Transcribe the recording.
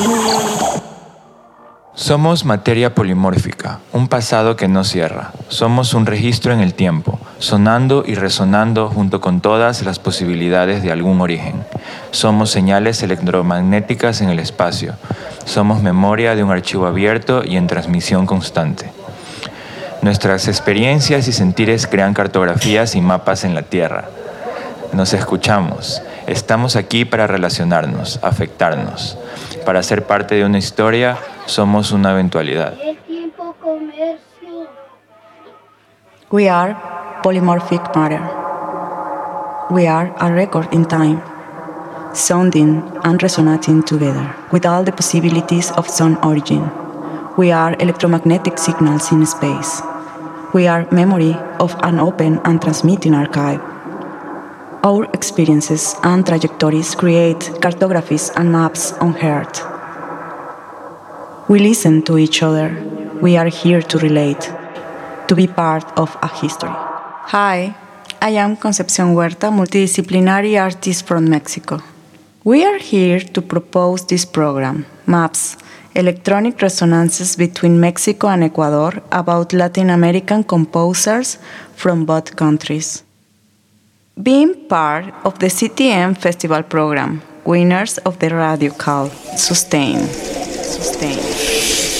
Somos materia polimórfica, un pasado que no cierra. Somos un registro en el tiempo, sonando y resonando junto con todas las posibilidades de algún origen. Somos señales electromagnéticas en el espacio. Somos memoria de un archivo abierto y en transmisión constante. Nuestras experiencias y sentires crean cartografías y mapas en la Tierra. Nos escuchamos. Estamos aquí para relacionarnos, afectarnos. Para ser parte de una historia, somos una eventualidad. We are polymorphic matter. We are a record in time, sounding and resonating together with all the possibilities of sound origin. We are electromagnetic signals in space. We are memory of an open and transmitting archive. Our experiences and trajectories create cartographies and maps on Earth. We listen to each other. We are here to relate, to be part of a history. Hi, I am Concepcion Huerta, multidisciplinary artist from Mexico. We are here to propose this program, Maps, Electronic Resonances between Mexico and Ecuador, about Latin American composers from both countries. Being part of the CTM Festival program, winners of the radio call, Sustain.